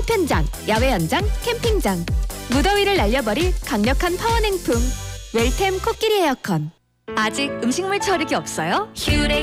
송편장, 야외 연장, 캠핑장. 무더위를 날려버릴 강력한 파워냉품. 웰템 코끼리 에어컨. 아직 음식물 처리기 없어요? 휴렉